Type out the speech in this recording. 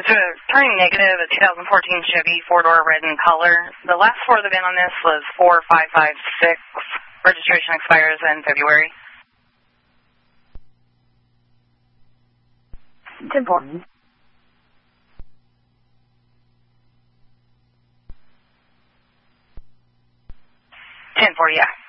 turning negative, a 2014 Chevy, 4-door, red in color. The last 4 of the VIN on this was 4556. Registration expires in February. 10-4. 10-4, yeah.